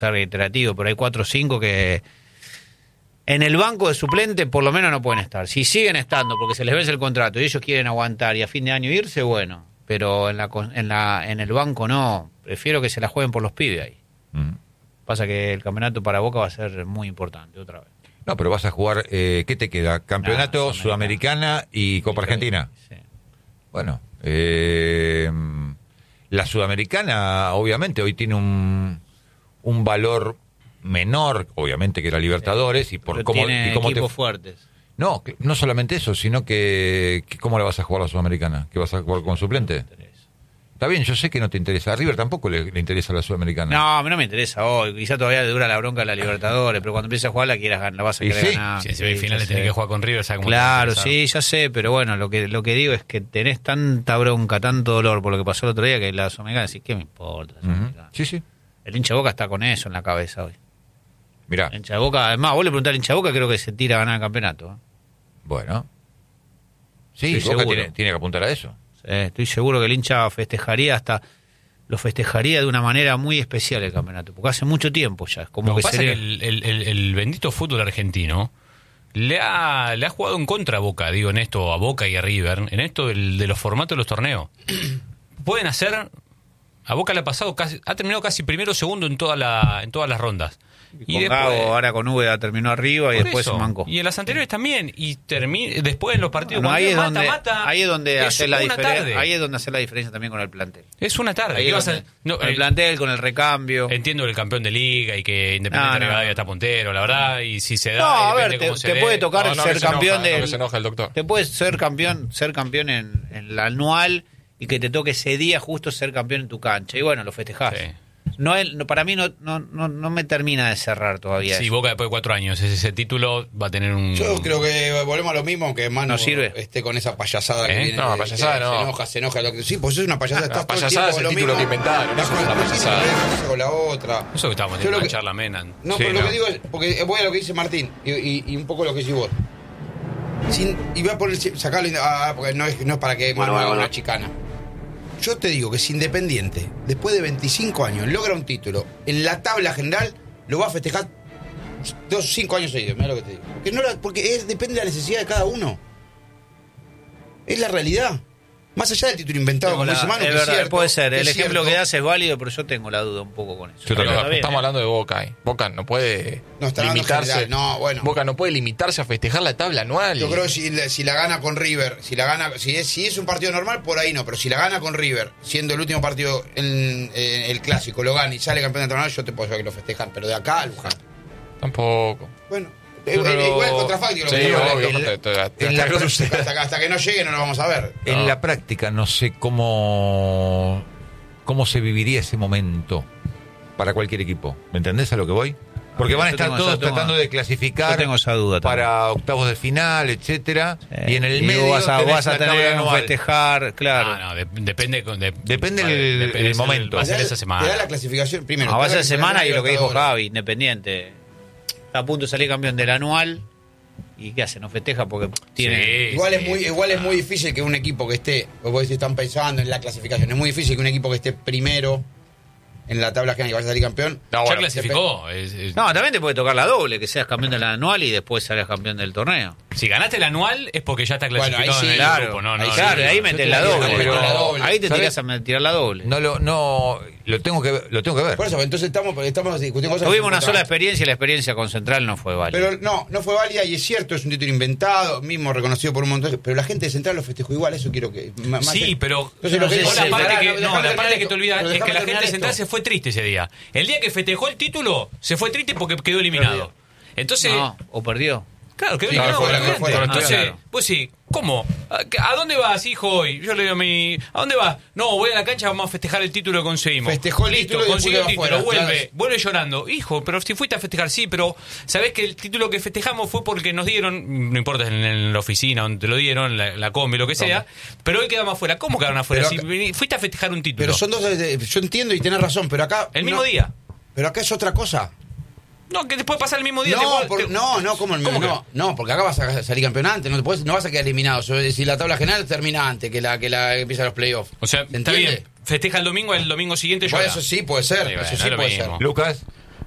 ser reiterativo, pero hay 4 o 5 que en el banco de suplente por lo menos no pueden estar. Si siguen estando porque se les vence el contrato y ellos quieren aguantar y a fin de año irse, bueno, pero en el banco no. Prefiero que se la jueguen por los pibes ahí. Pasa que el campeonato para Boca va a ser muy importante otra vez. No, pero vas a jugar, ¿qué te queda? Campeonato Sudamericana y Copa Argentina. Sí. Bueno, la Sudamericana obviamente hoy tiene un valor menor, obviamente, que la Libertadores, y por pero cómo, tiene y cómo equipos fuertes. No, no solamente eso, sino que ¿cómo la vas a jugar la Sudamericana? ¿Que vas a jugar con suplente? Está bien, yo sé que no te interesa. A River tampoco le interesa la Sudamericana. No, a mí no me interesa hoy. Quizá todavía le dura la bronca de la Libertadores, pero cuando empieces a jugar la vas a querer ganar. Si en semifinales tenés que jugar con River, ¿sabes cómo? Claro, sí, ya sé, pero bueno, lo que digo es que tenés tanta bronca, tanto dolor por lo que pasó el otro día, que la Sudamericana, decís, ¿qué me importa la Sudamericana? Sí, sí. El hincha de Boca está con eso en la cabeza hoy. Mirá. El hincha de Boca, además, vos le preguntás al hincha de Boca, creo que se tira a ganar el campeonato. Bueno. Sí, Estoy Boca seguro. tiene que apuntar a eso. Sí, estoy seguro que el hincha lo festejaría de una manera muy especial el campeonato, porque hace mucho tiempo ya. Como Lo que que pasa es que el bendito fútbol argentino le ha jugado en contra a Boca, digo, en esto, a Boca y a River, en esto de los formatos de los torneos. Pueden hacer, a Boca le ha pasado ha terminado casi primero o segundo en todas las rondas. Y con Gago, ahora con Úbeda terminó arriba y por después eso, se mancó. Y en las anteriores también. Y después en los partidos. Bueno, ahí es es donde hacer la una diferencia. tarde. Ahí es donde hacer la diferencia también con el plantel. Es una tarde. Ahí es donde, con el plantel, con el recambio. Entiendo el campeón de liga y que Independiente Rivadavia está puntero, la verdad. Y si se da. No, a ver, cómo se te dé. puede tocar ser campeón de. No, que se enoja el doctor. Te puedes ser campeón en la anual y que te toque ese día justo ser campeón en tu cancha. Y bueno, lo festejás. Sí. No, para mí no me termina de cerrar todavía. Sí, eso. Boca después de 4 años, ese título va a tener un... Yo creo que volvemos a lo mismo, que Manu no sirve. esté con esa payasada que viene. No, payasada no. Se enoja. Sí, pues es una payasada. La payasada es el título que inventaron, eso es una payasada. Con la otra. Eso que estábamos teniendo una charla amena. No, Sí, pero no. lo que digo es, porque voy a lo que dice Martín y un poco lo que decís vos. Y voy a poner, sacarlo, porque no es para que Manu haga una chicana. Yo te digo que si Independiente, después de 25 años, logra un título en la tabla general, lo va a festejar 5 años seguidos. Mira lo que te digo. Porque depende de la necesidad de cada uno. Es la realidad. Más allá del título inventado, como dice Manu, es que verdad, es cierto, puede ser. que El es ejemplo cierto. que das es válido, pero yo tengo la duda un poco con eso. Yo también. Está bien, Estamos hablando de Boca ahí. Boca no puede No, está hablando limitarse. general. No, bueno. Boca no puede limitarse a festejar la tabla anual. Yo creo que si la gana con River, si es un partido normal, por ahí no, pero si la gana con River, siendo el último partido el clásico, lo gana y sale campeón internacional, yo te puedo decir que lo festejan, pero de acá a Luján. Tampoco. Bueno, Pero- igual es contrafáctico lo Sí, que digo. obvio. en la Hasta que no llegue no lo vamos a ver. En la práctica no sé cómo se viviría ese momento para cualquier equipo. ¿Me entendés a lo que voy? Porque van a Yo estar tengo- todos yo tengo- tratando de clasificar yo tengo esa duda también. para octavos de final, etcétera, y en el Y medio vas a tenés la tener tabla que anual. festejar, claro. No, depende Depende el momento. Va a ser esa Te da semana. la clasificación primero. No, va a te da ser la semana y lo que dijo Libertadores. Javi, Independiente. Está a punto de salir campeón del anual. ¿Y qué hace? ¿No festeja? Porque tiene... Sí, Igual sí. es muy difícil que un equipo que esté, vos decís, están pensando en la clasificación, es muy difícil que un equipo que esté primero en la tabla general y vaya a salir campeón. No, Ya bueno, clasificó. No, también te puede tocar la doble, que seas campeón del anual y después salgas campeón del torneo. Si ganaste el anual es porque ya está Bueno, ahí clasificado sí, en el Claro, grupo. No, ahí, no, claro, no, ahí no. metes Yo la te digo, doble. pero la doble. Ahí te ¿Sabes? tirás a tirar la doble. No lo tengo que ver. Por eso, entonces estamos discutiendo cosas. Tuvimos una contra- sola experiencia y la experiencia con Central no fue válida. Pero no fue válida y es cierto, es un título inventado, mismo reconocido por un montón, pero la gente de Central lo festejó igual, eso quiero que... Sí, pero Entonces, lo que vos dice- la parte Déjame la parte que te olvidas pero es que déjame la gente terminar de Central esto. se fue triste ese día. El día que festejó el título, se fue triste porque quedó eliminado. Entonces, No, o perdió. claro, quedó Sí, eliminado. quedó fuera, obviamente. quedó fuera. Entonces, Claro. pues sí, ¿cómo? ¿A dónde vas, hijo, hoy? Yo le digo ¿a dónde vas? No, voy a la cancha, vamos a festejar el título que conseguimos. Festejó el Listo, título y consiguió el después título, quedó vuelve, afuera, vuelve llorando. Hijo, pero si fuiste a festejar, sí, pero sabés que el título que festejamos fue porque nos dieron, no importa en la oficina donde te lo dieron, la combi, lo que sea, pero hoy quedamos afuera. ¿Cómo quedaron afuera? Pero Si fuiste a festejar un título. Pero son dos... Yo entiendo y tenés razón, pero acá... El mismo no- día. Pero acá es otra cosa. No, que después pasa el mismo día. No, te- no, como el mismo. ¿Cómo No, no, porque acá vas a salir campeón antes, no vas a quedar eliminado. Si la tabla general termina antes que la empieza los playoffs. O sea, ¿Se está entiende? bien. Festeja el domingo siguiente Bueno, llora. eso sí puede ser. Sí, bueno, eso no sí es lo puede mismo. ser. Lucas,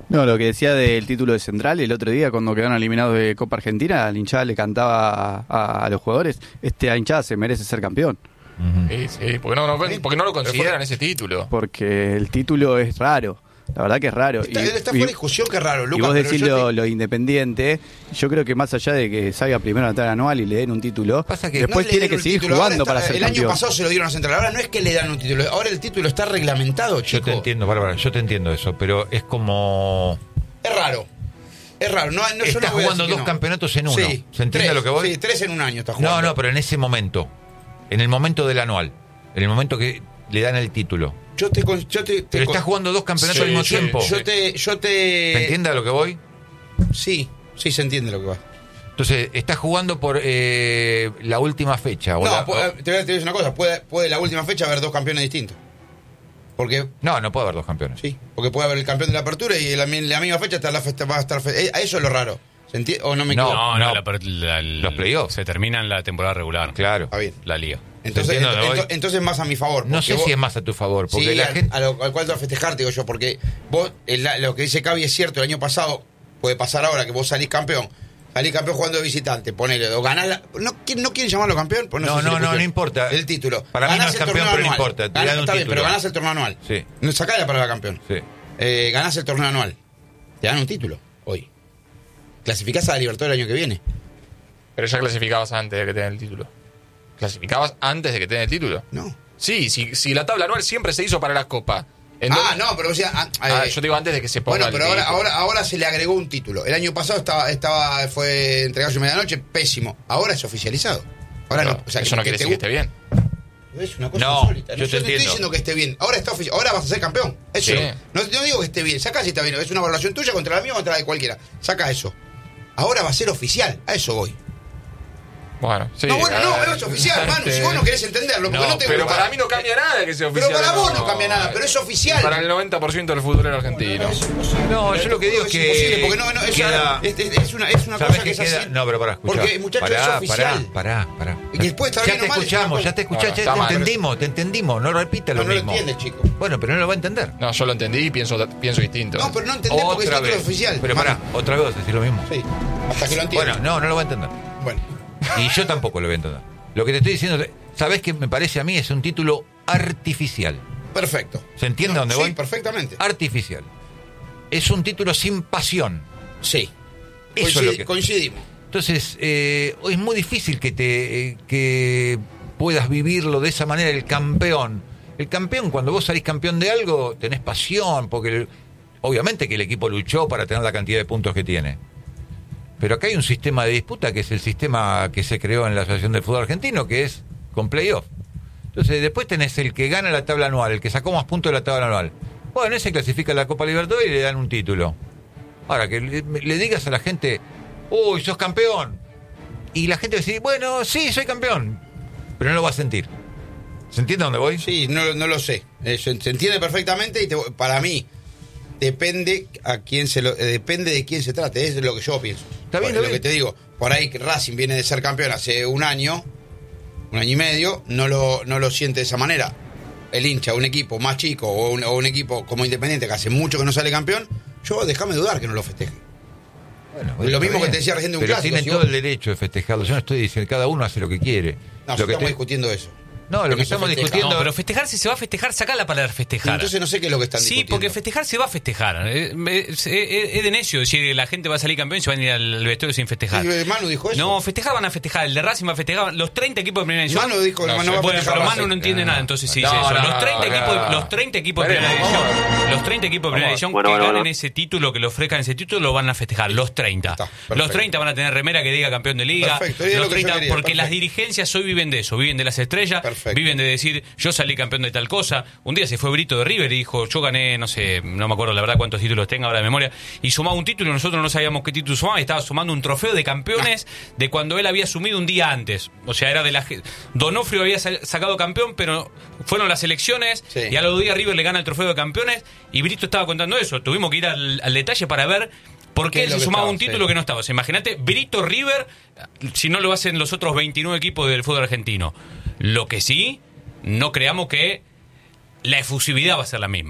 No, lo que decía del título de Central, el otro día cuando quedaron eliminados de Copa Argentina, la hinchada le cantaba a los jugadores, la hinchada se merece ser campeón. Sí, porque no lo consideran ese título. Porque el título es raro. La verdad que es raro. Está fuera de discusión que es raro, Lucas. Y vos decís pero lo Independiente, yo creo que más allá de que salga primero la tabla anual y le den un título, Pasa que después no tiene le que den un seguir título. jugando Ahora para ser el campeón. año pasado se lo dieron a Central. Ahora no es que le dan un título. Ahora el título está reglamentado, Yo chico. te entiendo, Bárbara, yo te entiendo eso, pero es como... Es raro. Es raro. No, yo Estás no voy a jugando decir que dos no. campeonatos en uno. Sí, ¿Se entiende tres, lo que voy? Sí, 3 en un año está jugando. No, pero en ese momento. En el momento del anual. En el momento que le dan el título. Pero estás jugando dos campeonatos al mismo tiempo. ¿Se entiende a lo que voy? Sí, se entiende lo que va. Entonces, estás jugando por la última fecha. Te voy a decir una cosa. Puede la última fecha haber dos campeones distintos. Porque No puede haber dos campeones. sí, porque puede haber el campeón de la apertura y en la misma fecha va a estar eso es lo raro. ¿Se entiende? ¿O no me equivoco? No, Los los playoffs. se terminan la temporada regular. Claro. Está bien. La liga. Entonces más a mi favor. No sé porque si es más a tu favor. Porque sí, la gente... al cual te va a festejar, te digo yo, porque vos, lo que dice Cavi es cierto, el año pasado, puede pasar ahora que vos salís campeón jugando de visitante, ponele, o ganás ¿no quieren llamarlo campeón? Pues No importa. El título. Para mí no es el campeón, torneo pero no anual. importa. Te dan un Está bien, título. pero ganás el torneo anual. Sí. No sacás la palabra campeón. Sí. Ganás el torneo anual. Te dan un título hoy. Clasificás a la Libertadores el año que viene. Pero ya clasificabas antes de que te den el título. ¿Clasificabas antes de que te den el título? No. Sí, si la tabla anual siempre se hizo para las copas. No, pero o sea... yo digo antes de que se ponga. Bueno, pero ahora se le agregó un título. El año pasado fue entregado a medianoche, pésimo. Ahora es oficializado. Ahora Pero no, o sea, eso no quiere decir que esté bien. Es una cosa No, insólita. yo te te estoy entiendo. diciendo que esté bien. Ahora está ahora vas a ser campeón. Eso. Sí. No digo que esté bien. Saca si está bien. Es una valoración tuya contra la mía o contra la de cualquiera. Saca eso. Ahora va a ser oficial. A eso voy. Bueno, sí. No, es oficial, Manu. Si vos no querés entenderlo, porque no te Pero gusta. para mí no cambia nada que sea oficial. Pero para vos no cambia nada, pero es oficial. Para el 90% del futbolero argentino. No, yo lo que digo es que... imposible, porque no es una ¿Sabés cosa que qué es queda? así. No, pero pará, escuchá. Porque, muchachos, es oficial. Pará. Y que después está Ya bien te o mal, escuchamos, es ya te escuchamos, Bueno, ya está te mal. entendimos. No repitas No lo lo mismo. entiendes, chico. Bueno, pero no lo va a entender. No, yo lo entendí y pienso distinto. No, pero no entendés porque es Otra título vez. oficial. Pero Manu. pará, otra vez vas a decir lo mismo. Sí, hasta que lo entiendas. Bueno, no lo va a entender. Bueno. Y yo tampoco lo voy a entender. Lo que te estoy diciendo, ¿sabés qué me parece a mí? Es un título artificial. Perfecto. ¿Se entiende a dónde voy? Sí, perfectamente. Artificial. Es un título sin pasión. Sí. Eso es lo que... Coincidimos. Entonces, es muy difícil que puedas vivirlo de esa manera, el campeón. El campeón, cuando vos salís campeón de algo, tenés pasión, porque obviamente que el equipo luchó para tener la cantidad de puntos que tiene. Pero acá hay un sistema de disputa, que es el sistema que se creó en la Asociación del Fútbol Argentino, que es con playoff. Entonces, después tenés el que gana la tabla anual, el que sacó más puntos de la tabla anual. Bueno, ese clasifica a la Copa Libertadores y le dan un título. Ahora, que le digas a la gente, uy, sos campeón. Y la gente va a decir, bueno, sí, soy campeón. Pero no lo va a sentir. ¿Se entiende a dónde voy? Sí, no lo sé. Se entiende perfectamente y para mí depende depende de quién se trate. Es lo que yo pienso. Está bien, lo está bien. que te digo. Por ahí que Racing viene de ser campeón hace un año y medio, no lo siente de esa manera. El hincha, un equipo más chico o un equipo como Independiente que hace mucho que no sale campeón, déjame dudar que no lo festeje. Bueno, Lo mismo está que te decía recién de un pero clásico, tienen si todo vos- el derecho de festejarlo. Yo no estoy diciendo, cada uno hace lo que quiere. No, Lo que estamos discutiendo eso. No, lo Que que no se estamos festeja. discutiendo... No, pero festejar, si se va a festejar, saca la palabra festejar. Entonces no sé qué es lo que están Sí, discutiendo. porque festejar se va a festejar. Es de necio decir que la gente va a salir campeón y se van a ir al vestuario sin festejar. Sí, Manu dijo eso. No, festejar van a festejar. El de Racing va a festejar. Los 30 equipos de primera división. Manu dijo, no va a Bueno, festejar pero Racing. Manu no entiende nada, entonces sí No, dice eso. no, Los 30 equipos de primera división. Los 30 equipos de primera división que ganen ese título, que le ofrezcan ese título, lo van a festejar. Los 30. Está, perfecto. Los 30 van a tener remera que diga campeón de liga. Perfecto, es lo Los que yo 30, quería, porque perfecto. las dirigencias hoy viven de eso. Viven de las estrellas. Perfecto. Viven de decir, yo salí campeón de tal cosa. Un día se fue Brito de River y dijo, yo gané, no sé, no me acuerdo la verdad cuántos títulos tenga ahora de memoria, y sumaba un título y nosotros no sabíamos qué título sumaba, y estaba sumando un trofeo de campeones de cuando él había asumido un día antes. O sea, era de la... Donofrio había sacado campeón, pero fueron las elecciones, Sí. y al otro día River le gana el trofeo de campeones, y Brito estaba contando eso. Tuvimos que ir al detalle para ver por ¿Qué qué es él lo se que sumaba estaba? un título Sí. que no estaba. O sea, imagínate, Brito River, si no lo hacen los otros 29 equipos del fútbol argentino. Lo que sí, no creamos que la efusividad va a ser la misma.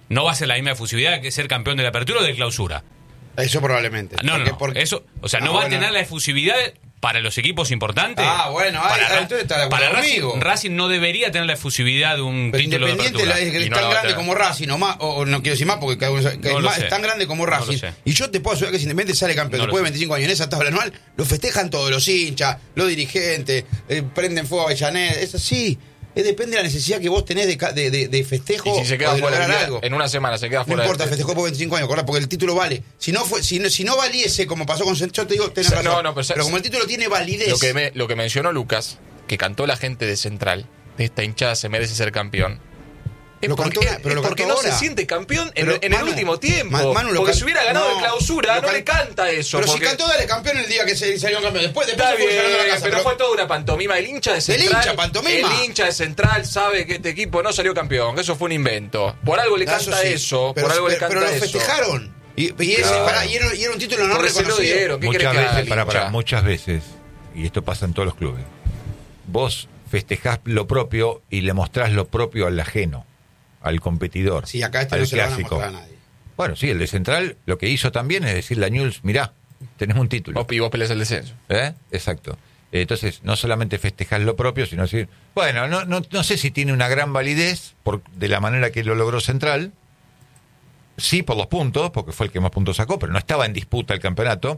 no va a ser la misma efusividad que ser campeón de la apertura o de clausura. Eso probablemente. No, eso, o sea, no va a tener la efusividad para los equipos importantes. Bueno, entonces está de acuerdo para conmigo. Racing no debería tener la efusividad de un pero título de apertura. Independiente es tan grande como Racing, o no quiero decir más porque es tan grande como Racing. Y yo te puedo asegurar que si Independiente sale campeón después de 25 años en esa tabla anual, lo festejan todos los hinchas, los dirigentes, prenden fuego a Avellaneda. Es así. Depende de la necesidad que vos tenés de festejo. Y si se queda o de fuera lograr algo. en una semana, se queda fuera. No importa, festejó por 25 años, ¿verdad? Porque el título vale. Si no valiese, como pasó con Central, yo te digo, tenés razón. Pero como el título tiene validez. Lo que mencionó Lucas, que cantó la gente de Central, de esta hinchada se merece ser campeón. Porque no se siente campeón en el último tiempo. Porque si hubiera ganado de clausura, no le canta eso. Pero si cantó dale campeón el día que salió campeón. Después está se fue bien, a la casa. pero fue toda una pantomima. El hincha de Central. El hincha de Central sabe que este equipo no salió campeón. Que eso fue un invento. Por algo le canta eso. Por algo le canta eso. Pero lo festejaron. Y era un título no reconocido. Muchas veces, y esto pasa en todos los clubes, vos festejás lo propio y le mostrás lo propio al ajeno, al competidor. Sí, acá al no se clásico. Lo van a mostrar a nadie. Bueno, sí, el de Central lo que hizo también es decirle a Newell's, mirá, tenés un título. Vos peleás el descenso. Exacto. Entonces, no solamente festejás lo propio, sino decir, bueno, no sé si tiene una gran validez de la manera que lo logró Central. Sí, por los puntos, porque fue el que más puntos sacó, pero no estaba en disputa el campeonato.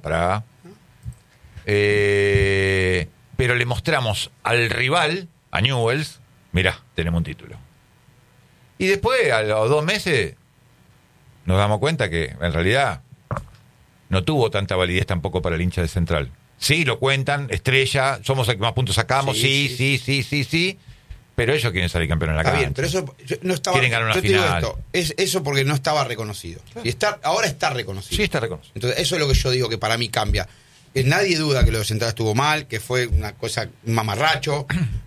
Pero le mostramos al rival, a Newell's, mirá, tenemos un título. Y después, a los 2 meses, nos damos cuenta que en realidad no tuvo tanta validez tampoco para el hincha de Central. Sí, lo cuentan, estrella, somos el que más puntos sacamos, sí. Pero ellos quieren salir campeón en la cancha. Está bien, pero eso no estaba. Quieren ganar una final. Es eso porque no estaba reconocido. Y ahora está reconocido. Sí, está reconocido. Entonces, eso es lo que yo digo que para mí cambia. Nadie duda que lo de Central estuvo mal, que fue una cosa, un mamarracho,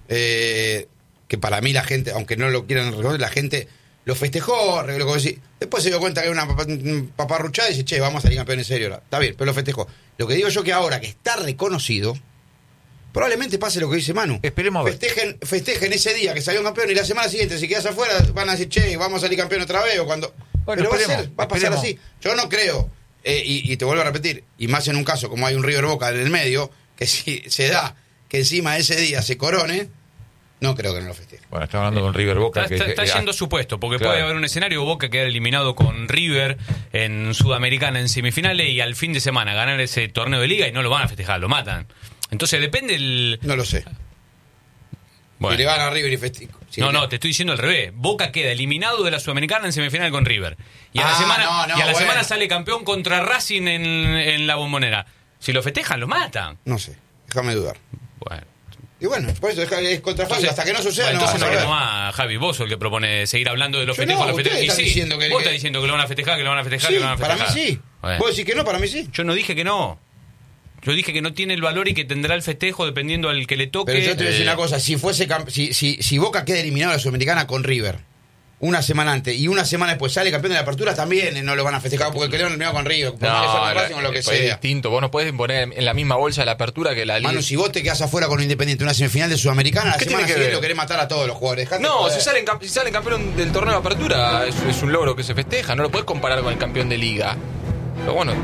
que para mí la gente, aunque no lo quieran reconocer, la gente lo festejó, después se dio cuenta que era una paparruchada y dice, che, vamos a salir campeón en serio ahora. Está bien, pero lo festejó. Lo que digo yo que ahora que está reconocido, probablemente pase lo que dice Manu. Esperemos a ver. Festejen ese día que salió campeón y la semana siguiente, si quedas afuera, van a decir, che, vamos a salir campeón otra vez. O cuando... Bueno, pero va a pasar así. Yo no creo, y te vuelvo a repetir, y más en un caso como hay un River Boca en el medio, que si se da que encima de ese día se corone, no creo que no lo festeje. Bueno, estamos hablando con River Boca. Está yendo supuesto, porque claro, puede haber un escenario Boca quedar eliminado con River en Sudamericana en semifinales y al fin de semana ganar ese torneo de liga y no lo van a festejar, lo matan. Entonces depende el... No lo sé. Bueno. Si le van a River y festejo. No, te estoy diciendo al revés. Boca queda eliminado de la Sudamericana en semifinal con River. Y a la semana sale campeón contra Racing en la Bombonera. Si lo festejan, lo matan. No sé, déjame dudar. Bueno. Y bueno, por eso es contrafácil. Hasta que no suceda, bueno, entonces no no más, Javi, vos sos el que propone seguir hablando de los festejos. Vos estás diciendo que estás diciendo que lo van a festejar, que lo van a festejar, sí, que lo van a festejar. Para mí sí. Bueno. Vos decís que no, para mí sí. Yo no dije que no. Yo dije que no tiene el valor y que tendrá el festejo dependiendo al que le toque. Pero yo te voy a decir una cosa, si Boca queda eliminado de la Sudamericana con River una semana antes y una semana después sale campeón de la apertura, también no lo van a festejar porque quedaron eliminados con River, o lo que sea. Es distinto, vos no podés poner en la misma bolsa la apertura que la liga. Manu, si vos te quedás afuera con Independiente una semifinal de Sudamericana, la semana siguiente lo querés matar a todos los jugadores. Si salen campeón del torneo de apertura, es un logro que se festeja, no lo podés comparar con el campeón de liga. Pero bueno,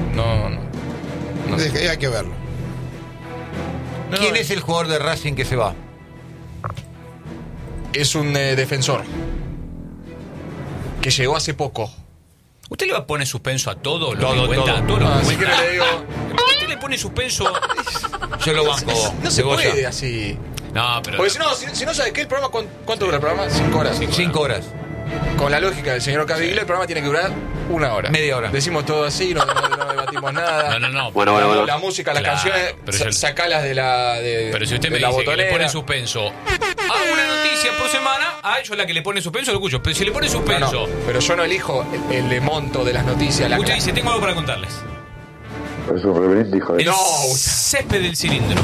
no sé. Hay que verlo. ¿Quién es el jugador de Racing que se va? Es un defensor que llegó hace poco. ¿Usted le va a poner suspenso a todo? Todo. Así que le digo. ¿Usted le pone suspenso? Yo lo banco. No se puede así. No, pero... Porque si no ¿sabes qué? El programa, ¿cuánto dura el programa? 5 horas. 5 horas. Con la lógica del señor Caviglia, el programa tiene que durar 1 hora. Media hora. Decimos todo así, no debatimos nada. No. Bueno. La música, las canciones, sacalas de la pero si usted me dice que le pone suspenso a una noticia por semana, yo la que le pone suspenso lo escucho. Pero si le pone suspenso... pero yo no elijo el monto de las noticias. Usted dice, tengo algo para contarles. Es un reverente hijo de... El césped del cilindro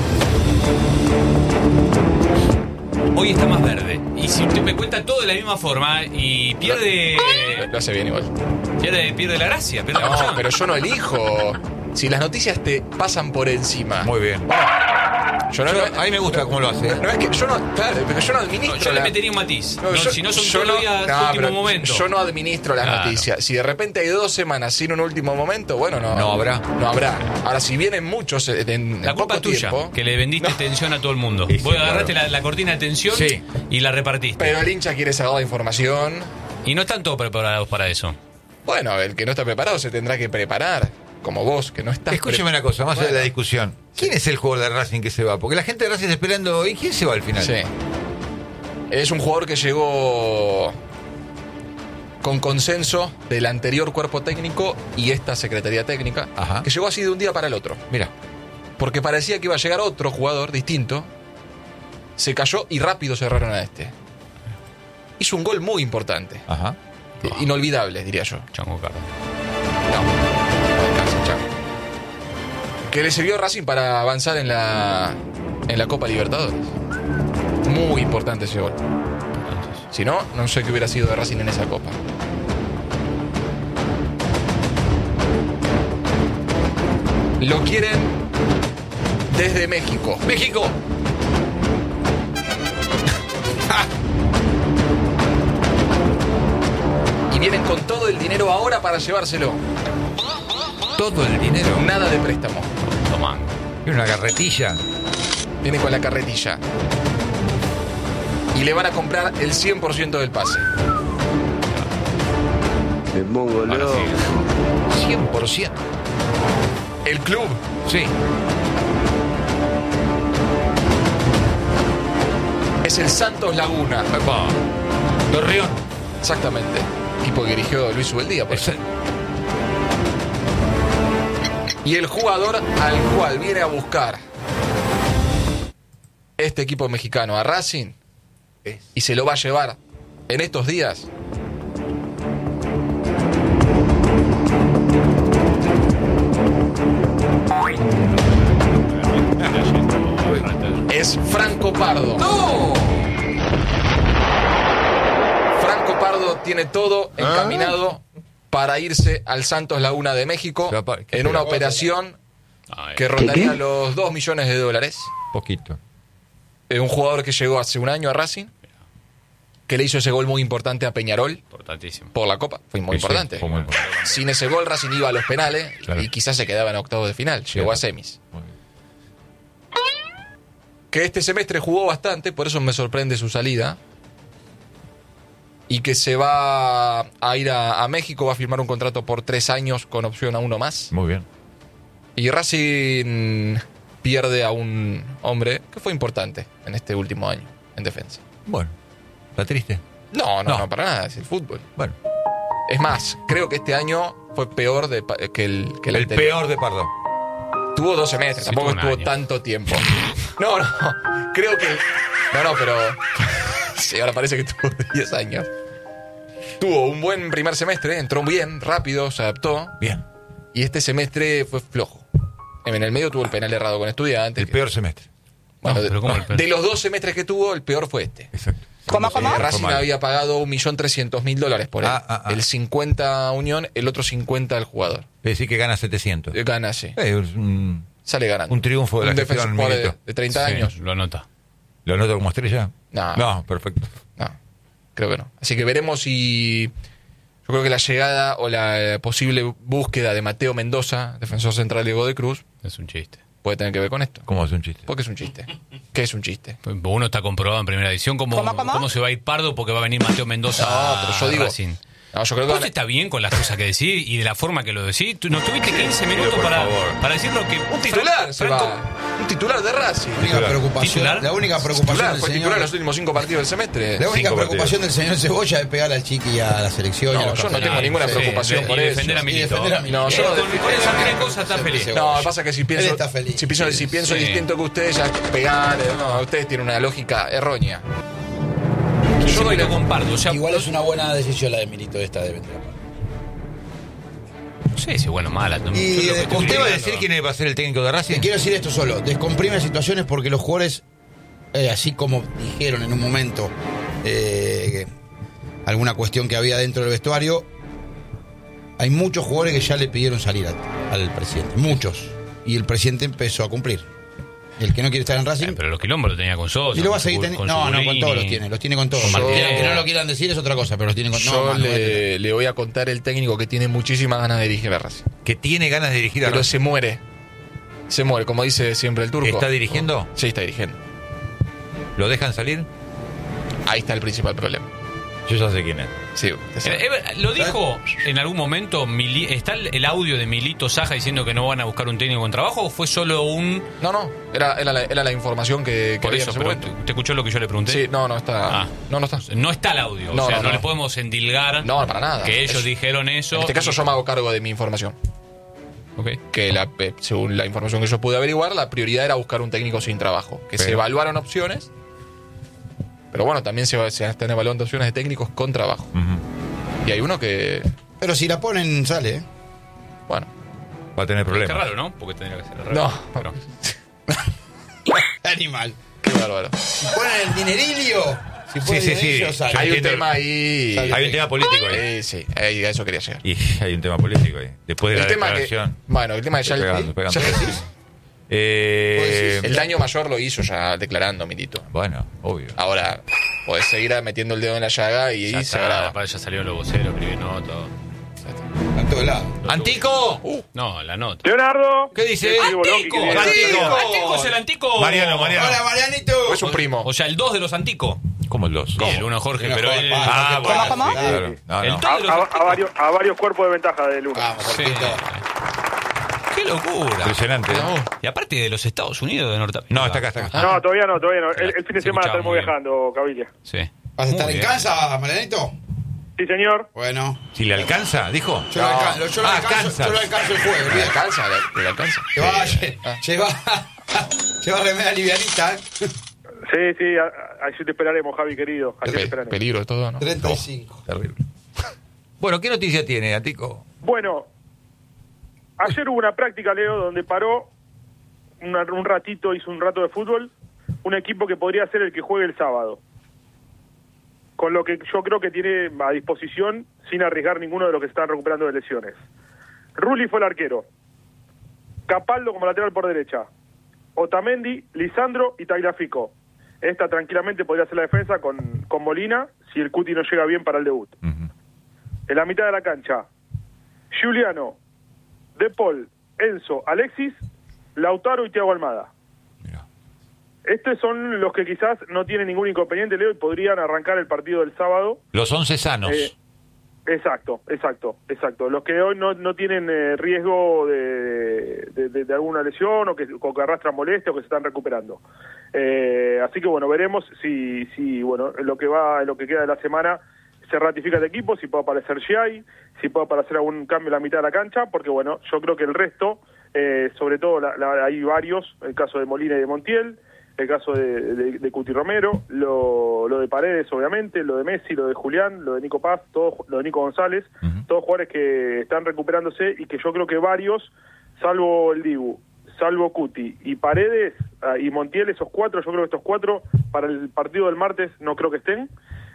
hoy está más verde. Y si usted me cuenta todo de la misma forma y pierde... Lo hace bien igual. Pierde la gracia, pierde la emoción. Pero yo no elijo. Si las noticias te pasan por encima. Muy bien. A mí me gusta cómo lo hace. No es que yo no, claro, pero yo no administro. Yo le metería un matiz. Si no son todos los días último momento. Yo no administro las noticias. Si de repente hay 2 semanas sin un último momento, bueno, no habrá. No habrá. Ahora, si vienen muchos en la culpa es tuya, que le vendiste tensión a todo el mundo. Vos agarraste la cortina de tensión y la repartiste. Pero el hincha quiere saber la información. Y no están todos preparados para eso. Bueno, el que no está preparado se tendrá que preparar. Como vos, que no estás. Escúcheme una cosa, más allá de la discusión. ¿Quién es el jugador de Racing que se va? Porque la gente de Racing está esperando. ¿Y quién se va al final? Sí. Es un jugador que llegó con consenso del anterior cuerpo técnico y esta Secretaría Técnica. Ajá. Que llegó así de un día para el otro. Mira. Porque parecía que iba a llegar otro jugador distinto. Se cayó y rápido cerraron a este. Hizo un gol muy importante. Ajá. Inolvidable, diría yo. Chango Carlos. No. Que le sirvió a Racing para avanzar en la Copa Libertadores. Muy importante ese gol. Si no, no sé qué hubiera sido de Racing en esa Copa. Lo quieren desde México. ¡México! Y vienen con todo el dinero ahora para llevárselo. Todo el dinero. Nada de préstamo. Tomán. Y una carretilla. Viene con la carretilla. Y le van a comprar el 100% del pase. Me pongo loco. 100%. El club. Sí. Es el Santos Laguna. Torreón. Exactamente. Equipo que dirigió Luis Ubeldía, por ejemplo. Y el jugador al cual viene a buscar este equipo mexicano a Racing y se lo va a llevar en estos días es Franco Pardo. ¡No! Franco Pardo tiene todo encaminado para irse al Santos Laguna de México en una operación que rondaría los $2 millones. Poquito. Un jugador que llegó hace un año a Racing, que le hizo ese gol muy importante a Peñarol. Importantísimo. Por la Copa. Fue muy importante. Fue muy importante. Sin ese gol Racing iba a los penales y quizás se quedaba en octavos de final. Llegó a semis. Que este semestre jugó bastante, por eso me sorprende su salida. Y que se va a ir a México, va a firmar un contrato por 3 años con opción a uno más. Muy bien. Y Racing pierde a un hombre que fue importante en este último año en defensa. Bueno, ¿está triste? No, para nada, es el fútbol. Bueno. Es más, creo que este año fue peor que el anterior. Peor de Pardo. Tuvo 2 semestres, Sí, tampoco estuvo año. tanto tiempo. No, creo que... No, pero... Sí, ahora parece que tuvo 10 años. Tuvo un buen primer semestre, entró bien, rápido, se adaptó. Bien. Y este semestre fue flojo. En el medio tuvo el penal errado con Estudiantes. El peor semestre. Bueno, No, pero ¿cómo el peor? de los 2 semestres que tuvo, el peor fue este. Exacto. ¿Cómo? Racing había pagado $1.300.000 por él. El 50 a Unión, el otro 50 al jugador. Es decir, que gana 700. Gana, sí. Sale ganando. Un triunfo de la defensor gestión de 30 años. Lo anota. ¿Lo anoto como estrella? No, perfecto. No, creo que no. Así que veremos si... Yo creo que la llegada o la posible búsqueda de Mateo Mendoza, defensor central de Godoy Cruz, Es un chiste. puede tener que ver con esto. ¿Cómo es un chiste? Porque es un chiste. ¿Qué es un chiste? Uno está comprobado en primera edición. ¿Cómo se va a ir Pardo? Porque va a venir Mateo Mendoza No, pero yo digo... Racing. No, yo creo que ¿Vos estás bien con las cosas que decís y de la forma que lo decís? Tú nos tuviste 15 minutos para decir lo que... un titular se Franco, va. Un titular de Racing. ¿Titular? La única preocupación Titular, del fue señor, titular en los últimos 5 partidos del semestre. la única 5 preocupación del señor Cebolla es pegar al Chiqui y a la selección. y a No, los yo no tengo campeonatos. ninguna preocupación y por eso. defender a Milito. defender a Milito. No, yo no con esas 3 cosas está feliz. No, lo que pasa es que si pienso, Él está feliz. si pienso Sí. distinto que ustedes, ya pegar, no, ustedes tienen una lógica errónea. Yo doy lo con Pardo. O sea, Igual es una buena decisión la de Milito esta de vender a Pardo. no sé si bueno o mala. Y Yo lo que estoy ¿Usted va a opinando- decir quién va a ser el técnico de Racing? Te quiero decir esto solo, descomprime situaciones porque los jugadores, así como dijeron en un momento alguna cuestión que había dentro del vestuario, hay muchos jugadores que ya le pidieron salir al presidente, muchos, y el presidente empezó a cumplir. El que no quiere estar en Racing. Pero los quilombos lo tenía con Sosa. Y lo va a seguir teniendo. No, con todos los tiene. Los tiene con todos. Que no lo quieran decir es otra cosa, pero los tiene con todos. Le voy a contar el técnico que tiene muchísimas ganas de dirigir a Racing. Que tiene ganas de dirigir a Racing. Pero se muere, como dice siempre el turco. ¿Está dirigiendo? Sí, está dirigiendo. ¿Lo dejan salir? Ahí está el principal problema. Yo ya sé quién es. Sí, lo dijo en algún momento. ¿Está el audio de Milito Saja diciendo que no van a buscar un técnico con trabajo o fue solo un...? No, era la información que por eso, pero ¿te escuchó lo que yo le pregunté? Sí, no está. No está. No está el audio, no le podemos endilgar. No, para nada. Que ellos dijeron eso. En este caso yo me hago cargo de mi información. Okay. Que según la información que yo pude averiguar, la prioridad era buscar un técnico sin trabajo. Se evaluaron opciones. Pero bueno, también se están evaluando opciones de técnicos con trabajo. Y hay uno que... Pero si la ponen, sale, Bueno. Va a tener problemas. Qué raro, ¿no? Porque tendría que ser raro. No. Pero... Animal. Qué bárbaro. Si ponen el dinerillo... Sí. Sale. Hay un tema ahí... Hay un tema político ahí. Sí, a eso quería llegar. Y hay un tema político ahí. Después de el la tema declaración. El tema de ya... el daño mayor lo hizo ya declarando Milito. Bueno, obvio. Ahora podés seguir metiendo el dedo en la llaga y ya se agrada. Ya salieron los voceros, Cribinó, todo. A todos lados. ¡Antico! No, la nota. Leonardo. ¿Qué dice? ¡Antico! ¡Antico es el Antico! Mariano. Hola, Marianito. Es un primo. O sea, el 2 de los Antico. ¿Cómo el 2? Sí, el 1 Jorge, pero él... ¿Cómo? Claro. A varios cuerpos de ventaja del 1. Vamos, Sí. ¡Qué locura! Impresionante. Y aparte de los Estados Unidos de Norteamérica. No, está acá. No, todavía no. El fin de Se semana escuchaba estaremos muy bien. viajando, Cabilia. Sí. ¿Vas a estar Muy en bien. casa, Marianito? Sí, señor. Bueno. Si le alcanza, dijo. Yo lo alcanzo el juego. Le alcanza. Lleva remera livianita, Sí, así te esperaremos, Javi, querido. Así te esperaremos. Peligro de todo, ¿no? 35. Terrible. Bueno, ¿qué noticia tiene, Antico? Bueno, ayer hubo una práctica, Leo, donde paró un ratito, hizo un rato de fútbol, un equipo que podría ser el que juegue el sábado. Con lo que yo creo que tiene a disposición, sin arriesgar ninguno de los que se están recuperando de lesiones. Rulli fue el arquero. Capaldo como lateral por derecha. Otamendi, Lisandro y Tagliafico. Esta tranquilamente podría ser la defensa con Molina, si el Cuti no llega bien para el debut. En la mitad de la cancha, Giuliano, De Paul, Enzo, Alexis, Lautaro y Thiago Almada. Estos son los que quizás no tienen ningún inconveniente, Leo, y podrían arrancar el partido del sábado. Los 11 sanos. Exacto. Los que hoy no tienen riesgo de alguna lesión o que arrastran molestia o que se están recuperando. Así que bueno, veremos si en lo que queda de la semana se ratifica el equipo, si puede aparecer Giai, si puede aparecer algún cambio en la mitad de la cancha, porque bueno, yo creo que el resto, sobre todo hay varios, el caso de Molina y de Montiel, el caso de Cuti Romero, lo de Paredes obviamente, lo de Messi, lo de Julián, lo de Nico Paz, lo de Nico González, todos jugadores que están recuperándose y que yo creo que varios, salvo el Dibu, salvo Cuti y Paredes y Montiel, esos cuatro, yo creo que estos cuatro para el partido del martes no creo que estén,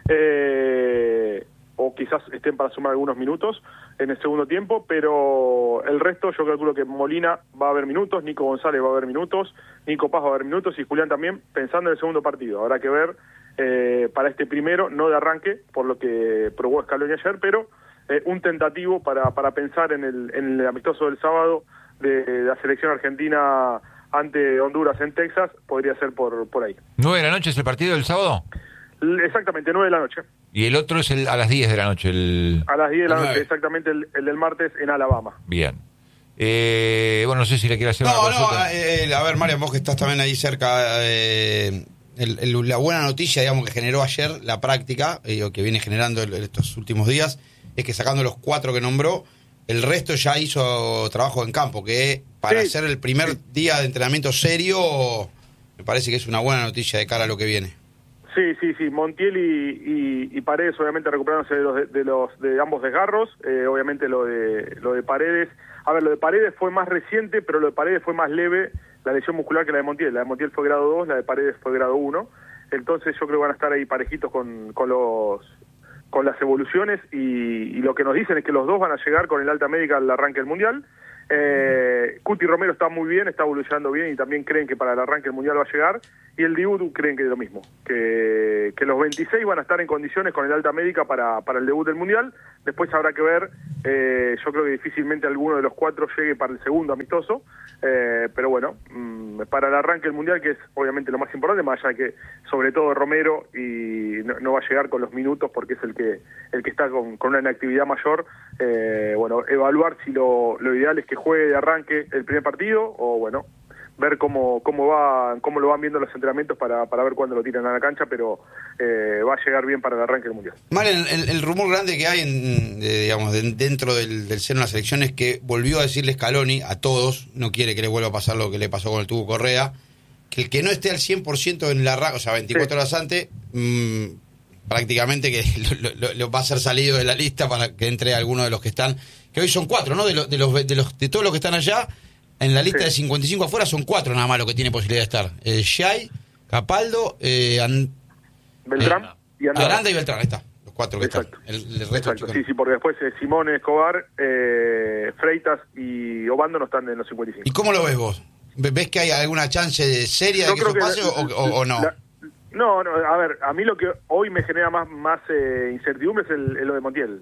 o quizás estén para sumar algunos minutos en el segundo tiempo, pero el resto yo calculo que Molina va a haber minutos, Nico González va a haber minutos, Nico Paz va a haber minutos y Julián también, pensando en el segundo partido. Habrá que ver para este primero, no de arranque, por lo que probó Scaloni ayer, pero un tentativo para pensar en el amistoso del sábado de la selección argentina ante Honduras en Texas, podría ser por ahí. 9 de la noche es el partido del sábado. Exactamente, 9 de la noche. Y el otro es a las 10 de la noche. A las 10 de la noche, exactamente, el del martes en Alabama. Bien. Bueno, no sé si le quiere hacer una consulta. A ver, Mario, vos que estás también ahí cerca, la buena noticia, digamos, que generó ayer la práctica, o que viene generando estos últimos días, es que sacando los 4 que nombró, el resto ya hizo trabajo en campo, que para hacer el primer día de entrenamiento serio, me parece que es una buena noticia de cara a lo que viene. Sí. Montiel y Paredes obviamente recuperándose de ambos desgarros. Obviamente lo de Paredes. A ver, lo de Paredes fue más reciente, pero lo de Paredes fue más leve la lesión muscular que la de Montiel. La de Montiel fue grado 2, la de Paredes fue grado 1. Entonces yo creo que van a estar ahí parejitos con las evoluciones y lo que nos dicen es que los dos van a llegar con el alta médica al arranque del Mundial. Cuti Romero está muy bien, está evolucionando bien y también creen que para el arranque del Mundial va a llegar. Y el Dibu creen que es lo mismo, que los 26 van a estar en condiciones con el alta médica para el debut del Mundial. Después habrá que ver, yo creo que difícilmente alguno de los 4 llegue para el segundo amistoso, pero bueno, para el arranque del Mundial, que es obviamente lo más importante, más allá de que sobre todo Romero y no va a llegar con los minutos porque es el que está con una inactividad mayor. Bueno, evaluar si lo ideal es que juegue de arranque el primer partido o bueno, ver cómo lo van viendo los entrenamientos para ver cuándo lo tiran a la cancha, pero va a llegar bien para el arranque del Mundial. Mal, el rumor grande que hay dentro del seno de la selección es que volvió a decirle Scaloni a todos, no quiere que le vuelva a pasar lo que le pasó con el Tubo Correa, que el que no esté al 100% en la o sea, 24 horas antes, prácticamente que lo va a ser salido de la lista para que entre alguno de los que están, que hoy son 4, ¿no? De todos los que están allá, en la lista de 55 afuera son 4 nada más los que tiene posibilidad de estar. Shai, Capaldo, Beltrán y Aranda y Beltrán, ahí está. Los 4 que Exacto. están. El resto Exacto. Sí, porque después Simón, Escobar, Freitas y Obando no están en los 55. ¿Y cómo lo ves vos? ¿Ves que hay alguna chance seria de que eso pase o no? No, a ver, a mí lo que hoy me genera más incertidumbre es lo de Montiel.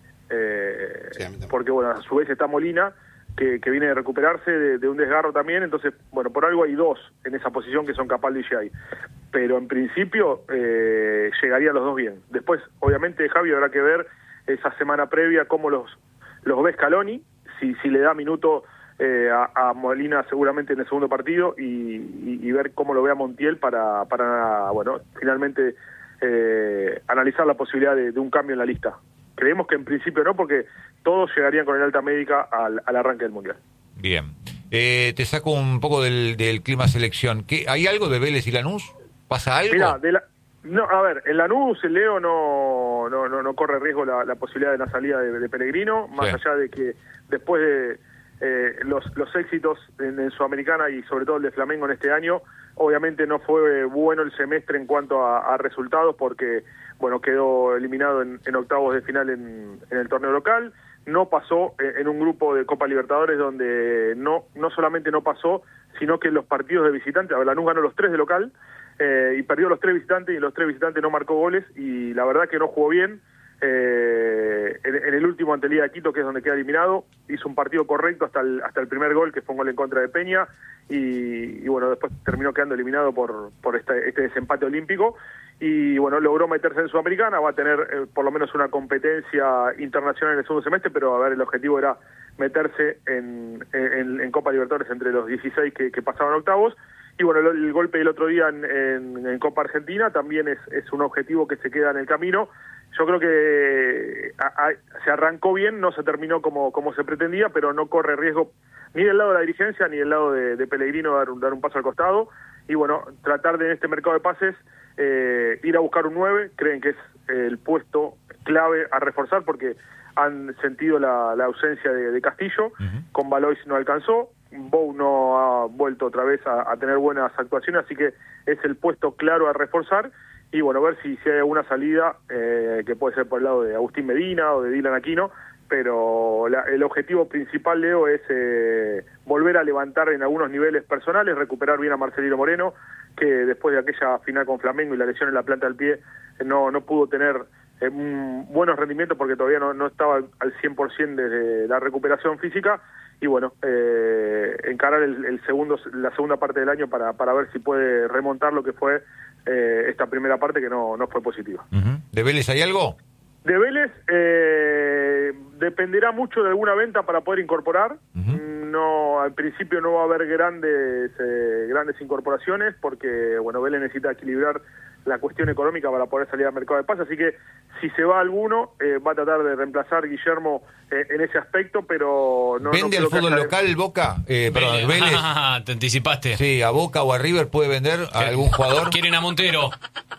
Sí, porque, bueno, a su vez está Molina, que viene de recuperarse de un desgarro también, entonces, bueno, por algo hay 2 en esa posición que son Capaldo y Shai. Pero en principio llegarían los 2 bien. Después, obviamente, Javi, habrá que ver esa semana previa cómo los ve Scaloni, si le da minuto a Molina seguramente en el segundo partido y ver cómo lo ve a Montiel para bueno, finalmente analizar la posibilidad de un cambio en la lista. Creemos que en principio no, porque todos llegarían con el alta médica al arranque del Mundial. Bien. Te saco un poco del clima selección. ¿Hay algo de Vélez y Lanús? ¿Pasa algo? Mirá, no, a ver, en Lanús el Leo no corre riesgo la posibilidad de la salida de Pellegrino, más allá de que después de los éxitos en Sudamericana y sobre todo el de Flamengo en este año, obviamente no fue bueno el semestre en cuanto a resultados porque, bueno, quedó eliminado en octavos de final en el torneo local, no pasó en un grupo de Copa Libertadores donde no solamente no pasó, sino que en los partidos de visitantes, Lanús ganó los 3 de local y perdió los 3 visitantes y en los 3 visitantes no marcó goles y la verdad que no jugó bien. En el último ante Liga de Quito, que es donde queda eliminado, hizo un partido correcto hasta el primer gol, que fue un gol en contra de Peña, y bueno, después terminó quedando eliminado por este desempate olímpico, y bueno, logró meterse en Sudamericana, va a tener por lo menos una competencia internacional en el segundo semestre, pero a ver, el objetivo era meterse en Copa Libertadores entre los 16 que pasaban octavos. Y bueno, el golpe del otro día en Copa Argentina también es un objetivo que se queda en el camino. Yo creo que se arrancó bien, no se terminó como se pretendía, pero no corre riesgo ni del lado de la dirigencia ni del lado de Pellegrino dar un paso al costado. Y bueno, tratar de en este mercado de pases ir a buscar un 9, creen que es el puesto clave a reforzar porque han sentido la ausencia de Castillo, con Valois no alcanzó, Bou no ha vuelto otra vez a tener buenas actuaciones, así que es el puesto claro a reforzar y bueno, ver si hay alguna salida que puede ser por el lado de Agustín Medina o de Dylan Aquino, pero el objetivo principal, Leo, es volver a levantar en algunos niveles personales, recuperar bien a Marcelino Moreno, que después de aquella final con Flamengo y la lesión en la planta del pie no pudo tener buenos rendimientos porque todavía no estaba al 100% desde la recuperación física y bueno, encarar la segunda parte del año para ver si puede remontar lo que fue esta primera parte que no fue positiva. ¿De Vélez hay algo? De Vélez dependerá mucho de alguna venta para poder incorporar. No, al principio no va a haber grandes incorporaciones porque bueno, Vélez necesita equilibrar la cuestión económica para poder salir al mercado de pases, así que si se va alguno va a tratar de reemplazar Guillermo en ese aspecto, pero no ¿vende al fútbol local Boca? Perdón, Vélez. Te anticipaste. Sí, a Boca o a River puede vender a algún jugador. ¿Quieren a Montero?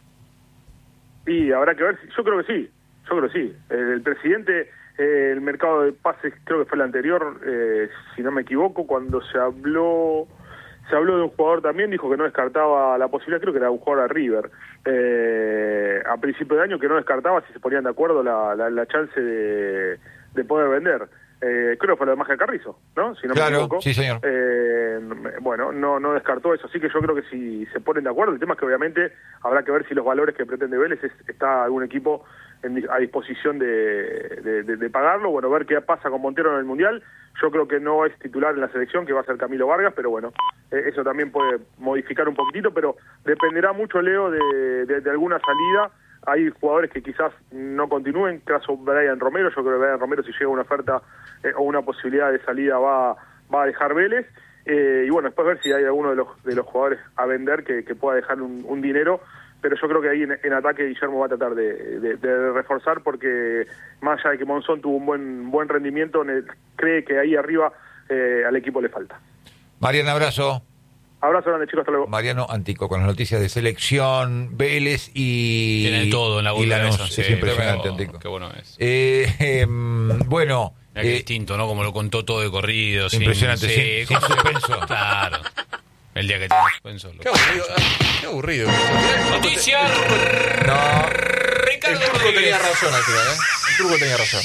Y habrá que ver, yo creo que sí. El presidente, el mercado de pases creo que fue el anterior, si no me equivoco, cuando se habló de un jugador también, dijo que no descartaba la posibilidad, creo que era un jugador a River, a principio de año, que no descartaba si se ponían de acuerdo la chance de poder vender. creo que fue la de Magia Carrizo, ¿no? Si no me equivoco. Sí, señor. Bueno, no descartó eso, así que yo creo que si se ponen de acuerdo, el tema es que obviamente habrá que ver si los valores que pretende Vélez está algún equipo a disposición de pagarlo, bueno, ver qué pasa con Montero en el Mundial. Yo creo que no es titular en la selección, que va a ser Camilo Vargas, pero bueno, eso también puede modificar un poquitito, pero dependerá mucho, Leo, de alguna salida. Hay jugadores que quizás no continúen, caso Brian Romero. Yo creo que Brian Romero, si llega una oferta o una posibilidad de salida, va a dejar Vélez. Y bueno, después ver si hay alguno de los jugadores a vender que pueda dejar un dinero. Pero yo creo que ahí en ataque Guillermo va a tratar de reforzar, porque más allá de que Monzón tuvo un buen rendimiento, cree que ahí arriba al equipo le falta. Mariano, abrazo. Abrazo grande, chicos, hasta luego. Mariano Antico con las noticias de selección, Vélez y... Tiene todo en la y Lanús. Es impresionante, Antico. Qué bueno es. Bueno... Qué distinto, ¿no? Como lo contó todo de corrido. Impresionante, sin suspenso. Claro. El día que tiene suspenso. Qué aburrido. Noticias. No. Ricardo El turco tenía razón al final, ¿eh? El turco tenía razón.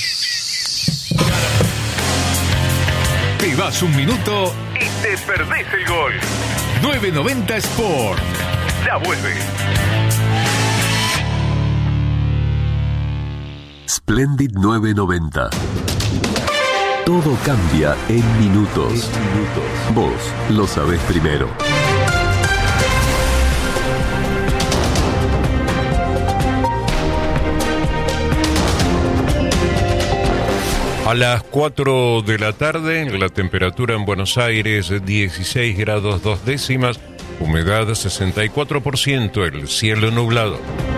Te vas un minuto y te perdés el gol. 990 Sport. Ya vuelve. Splendid 990. Todo cambia en minutos. Vos lo sabés primero. A las 4 de la tarde, la temperatura en Buenos Aires 16 grados 2 décimas, humedad 64%, el cielo nublado.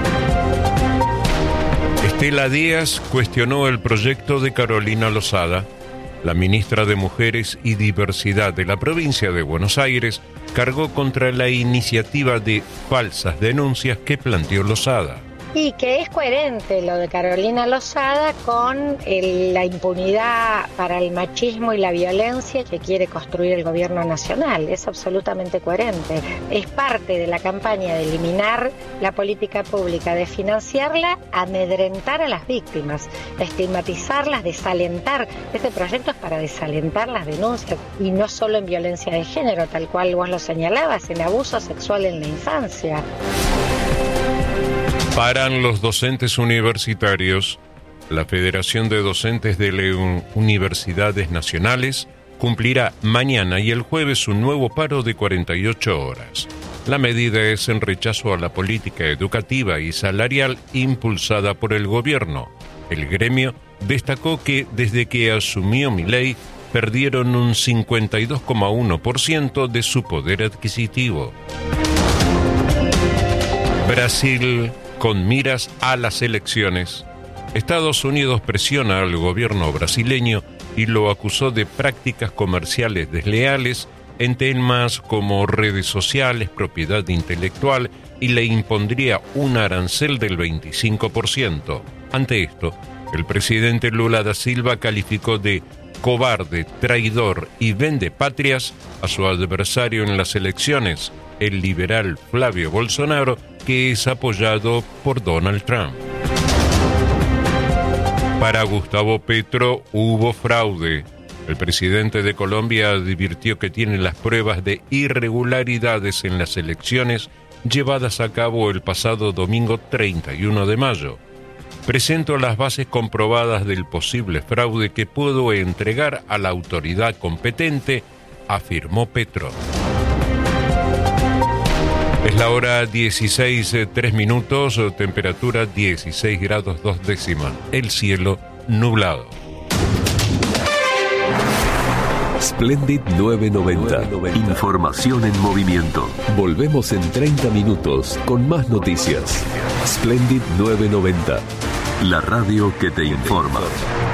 Estela Díaz cuestionó el proyecto de Carolina Lozada. La ministra de Mujeres y Diversidad de la provincia de Buenos Aires cargó contra la iniciativa de falsas denuncias que planteó Lozada. Y que es coherente lo de Carolina Lozada con la impunidad para el machismo y la violencia que quiere construir el gobierno nacional. Es absolutamente coherente. Es parte de la campaña de eliminar la política pública, de financiarla, amedrentar a las víctimas, estigmatizarlas, desalentar. Este proyecto es para desalentar las denuncias, y no solo en violencia de género, tal cual vos lo señalabas, en abuso sexual en la infancia. Paran los docentes universitarios. La Federación de Docentes de Universidades Nacionales cumplirá mañana y el jueves un nuevo paro de 48 horas. La medida es en rechazo a la política educativa y salarial impulsada por el gobierno. El gremio destacó que desde que asumió Milei perdieron un 52,1% de su poder adquisitivo. Brasil, con miras a las elecciones. Estados Unidos presiona al gobierno brasileño y lo acusó de prácticas comerciales desleales en temas como redes sociales, propiedad intelectual, y le impondría un arancel del 25%. Ante esto, el presidente Lula da Silva calificó de cobarde, traidor y vendepatrias a su adversario en las elecciones, el liberal Flavio Bolsonaro, que es apoyado por Donald Trump. Para Gustavo Petro hubo fraude. El presidente de Colombia advirtió que tiene las pruebas de irregularidades en las elecciones llevadas a cabo el pasado domingo 31 de mayo. Presento las bases comprobadas del posible fraude que puedo entregar a la autoridad competente, afirmó Petro. Es la hora 16:03, temperatura 16 grados 2 décimas, el cielo nublado. Splendid 990. Información en movimiento. Volvemos en 30 minutos con más noticias. Splendid 990. La radio que te informa.